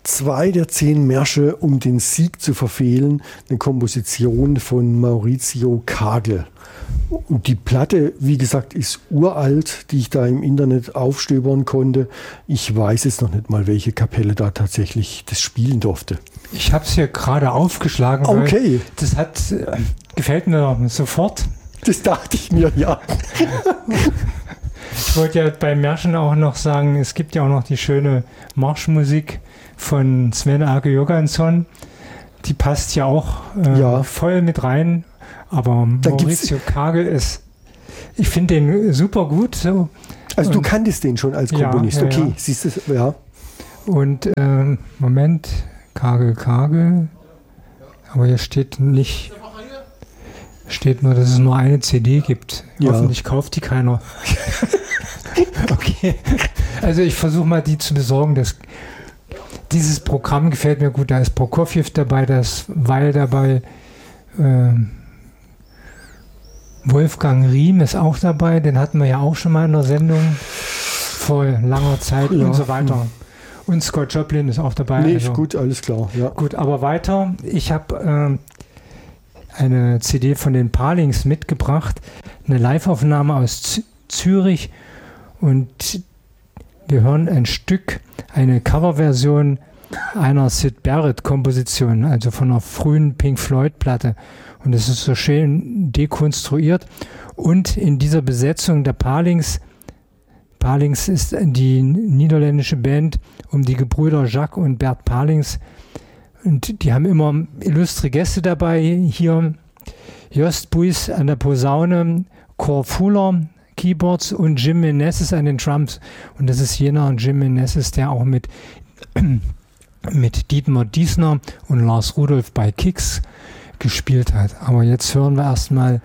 2 der 10 Märsche, um den Sieg zu verfehlen, eine Komposition von Maurizio Kagel. Und die Platte, wie gesagt, ist uralt, die ich da im Internet aufstöbern konnte. Ich weiß jetzt noch nicht mal, welche Kapelle da tatsächlich das spielen durfte. Ich habe es hier gerade aufgeschlagen. Okay. Das gefällt mir sofort. Das dachte ich mir, ja. Ich wollte ja bei Märschen auch noch sagen, es gibt ja auch noch die schöne Marschmusik von Sven Åke Johansson. Die passt ja auch voll mit rein. Aber Maurizio Kagel ich finde den super gut. So. Also du kanntest den schon als Komponist, ja, okay, ja. Siehst du, ja. Und Moment, Kagel. Aber hier steht nur, dass es nur eine CD gibt. Ja. Hoffentlich kauft die keiner. Okay. Also ich versuche mal die zu besorgen. Dieses Programm gefällt mir gut. Da ist Prokofjew dabei, da ist Weil dabei. Wolfgang Riem ist auch dabei. Den hatten wir ja auch schon mal in der Sendung vor langer Zeit und so weiter. Und Scott Joplin ist auch dabei. Nee, also, gut, alles klar. Ja. Gut, aber weiter. Ich habe eine CD von den Palings mitgebracht. Eine Live-Aufnahme aus Zürich. Und wir hören ein Stück, eine Coverversion einer Syd Barrett-Komposition, also von einer frühen Pink Floyd-Platte. Und es ist so schön dekonstruiert. Und in dieser Besetzung der Palings ist die niederländische Band um die Gebrüder Jacques und Bert Palings. Und die haben immer illustre Gäste dabei. Hier Jost Buys an der Posaune, Cor Fuller, Keyboards und Jim Meneses an den Drums. Und das ist jener Jim Meneses, der auch mit Dietmar Diesner und Lars Rudolph bei Kicks gespielt hat. Aber jetzt hören wir erstmal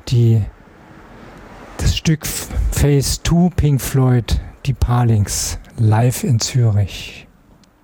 das Stück Phase 2 Pink Floyd, die Palings, live in Zürich.